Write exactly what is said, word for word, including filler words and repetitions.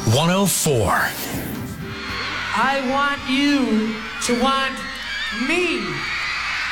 one oh four. I want you to want me.